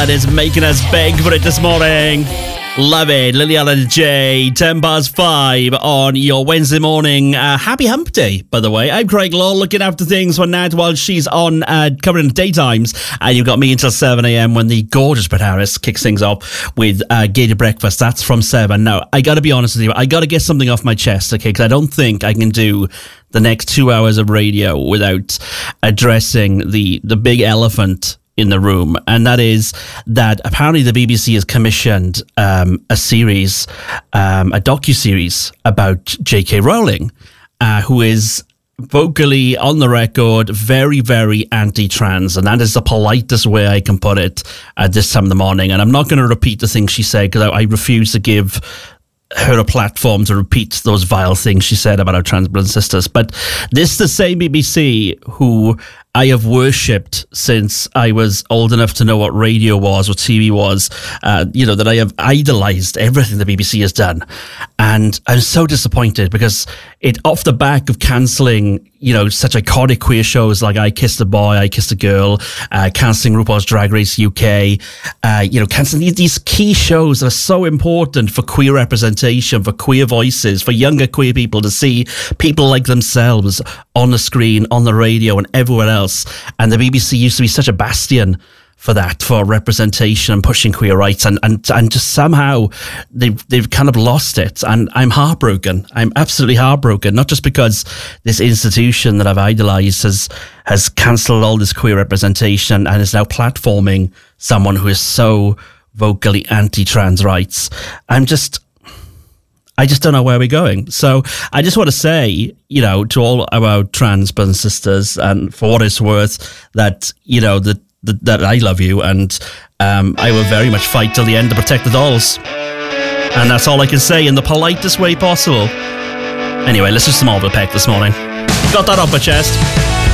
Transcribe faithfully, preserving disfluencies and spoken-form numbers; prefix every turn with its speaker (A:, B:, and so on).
A: that is making us beg for it this morning. Love it. Lily Allen J, ten past five on your Wednesday morning. Uh, happy hump day, by the way. I'm Craig Law, looking after things for Nat while she's on uh, covering daytimes. And you've got me until seven a.m. when the gorgeous Brett Harris kicks things off with uh, Gated Breakfast. That's from seven. Now, I got to be honest with you. I got to get something off my chest, okay? Because I don't think I can do the next two hours of radio without addressing the, the big elephant in the room, and that is that apparently the B B C has commissioned um, a series, um, a docu-series about J K Rowling, uh, who is vocally on the record very, very anti-trans, and that is the politest way I can put it at this time of the morning. And I'm not going to repeat the things she said because I, I refuse to give her a platform to repeat those vile things she said about our trans brothers and sisters. But this is the same B B C who I have worshipped since I was old enough to know what radio was, what T V was, uh, you know, that I have idolized everything the B B C has done. And I'm so disappointed because it, off the back of cancelling, you know, such iconic queer shows like I Kissed a Boy, I Kissed a Girl, uh, cancelling RuPaul's Drag Race U K, uh, you know, cancelling these key shows that are so important for queer representation, for queer voices, for younger queer people to see people like themselves on the screen, on the radio, and everywhere else. And the B B C used to be such a bastion for that, for representation and pushing queer rights, and, and, and just somehow they've, they've kind of lost it. And I'm heartbroken. I'm absolutely heartbroken, not just because this institution that I've idolized has, has cancelled all this queer representation and is now platforming someone who is so vocally anti-trans rights. I'm just... I just don't know where we're going. So I just want to say, you know, to all our trans brothers and sisters, and for what it's worth, that, you know, that that, that I love you, and um, I will very much fight till the end to protect the dolls. And that's all I can say in the politest way possible. Anyway, let's just small bit peck this morning. Got that off my chest.